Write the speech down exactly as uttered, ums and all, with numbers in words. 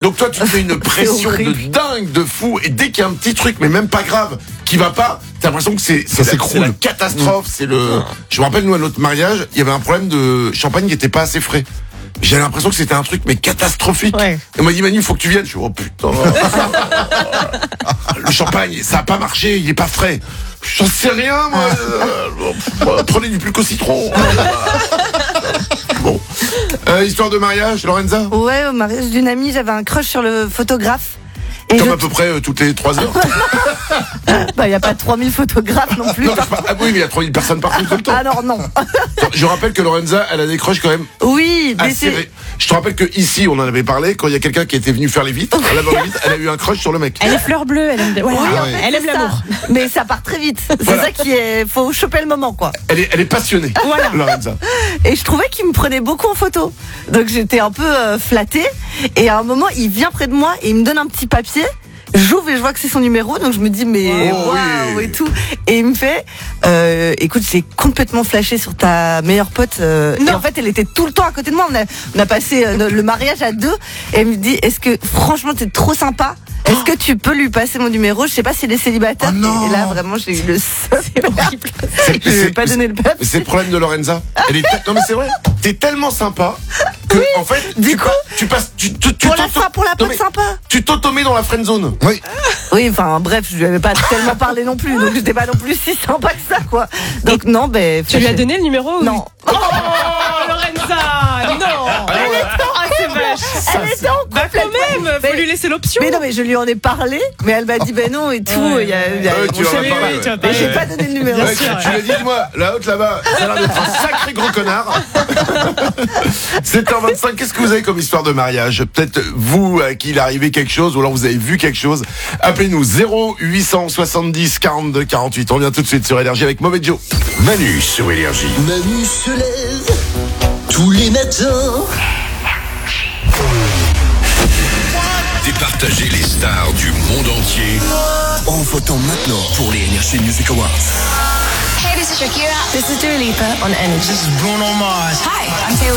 Donc toi, tu te fais une pression de dingue, de fou, et dès qu'il y a un petit truc, mais même pas grave, qui va pas, t'as l'impression que c'est, c'est, la, c'est la catastrophe. Mmh. C'est le. Je me rappelle, nous à notre mariage, il y avait un problème de champagne qui était pas assez frais. J'avais l'impression que c'était un truc mais catastrophique. Ouais. Et on m'a dit Manu, il faut que tu viennes. Je suis oh putain. Le champagne, ça a pas marché, il est pas frais. J'en sais rien moi. euh, prenez du plus qu'au citron. Bon. Euh, histoire de mariage, Lorenza. Ouais, au mariage d'une amie, j'avais un crush sur le photographe. Et Comme je... à peu près euh, toutes les trois heures. Bah, il n'y a pas trois mille photographes non plus. Non, par... Ah oui, mais il y a trois mille personnes partout tout le temps. Alors non. Je rappelle que Lorenza, elle a des crushs quand même. Oui, mais c'est... Ré... Je te rappelle que ici, on en avait parlé, quand il y a quelqu'un qui était venu faire les vitres, elle, les vitres, elle a eu un crush sur le mec. Elle est fleur bleue, elle aime, voilà. oui, ah, ouais. elle aime l'amour. Mais ça part très vite. C'est voilà. Ça qui est... Faut choper le moment, quoi. Elle est, elle est passionnée, voilà. Lorenza. Et je trouvais qu'il me prenait beaucoup en photo. Donc j'étais un peu euh, flattée. Et à un moment, il vient près de moi et il me donne un petit papier. J'ouvre et je vois que c'est son numéro, donc je me dis mais waouh wow, oui. Et tout. Et il me fait, euh, écoute, j'ai complètement flashé sur ta meilleure pote. Euh, et en fait, elle était tout le temps à côté de moi. On a, on a passé euh, le mariage à deux. Et elle me dit, est-ce que franchement t'es trop sympa? Est-ce que tu peux lui passer mon numéro? Je sais pas s'il est célibataire. Oh et là, vraiment, j'ai eu le seum. Je vais pas donner le papier. C'est le problème de Lorenza. Elle est non mais c'est vrai. T'es tellement sympa que oui, en fait, du tu, coup, pas, tu passes, tu, tu, tu pour la fin, pour la pote sympa. Tu t'automets dans la friend zone. Oui. Oui, enfin bref, je lui avais pas tellement parlé non plus, donc j'étais pas non plus si sympa que ça, quoi. Donc non, ben. Tu lui as donné le numéro? Non. Oh, Lorenza, non. Elle était ah, c'est vache. Elle était en bah, quand même, faut mais, lui laisser l'option. Mais non, mais je lui en ai parlé, mais elle m'a dit ben non et tout. Ouais. Il y a, il y a, ouais, tu savais, parlé, oui, ouais. J'ai pas donné le numéro. Ouais, tu, tu l'as dit, moi, la haute là-bas, ça a l'air d'être un sacré gros connard. sept heures vingt-cinq, qu'est-ce que vous avez comme histoire de mariage? Peut-être vous à qui il est arrivé quelque chose, ou alors vous avez vu quelque chose. Appelez-nous zéro huit cent soixante-dix quarante-deux quarante-huit. On vient tout de suite sur Énergie avec Mauvais Joe. Manu sur Énergie. Manu se lève tous les matins. Départager les stars du monde entier en votant maintenant pour les Energy Music Awards. Hey, this is Shakira. This is Dua Lipa on Energy. This is Bruno Mars. Hi, I'm Taylor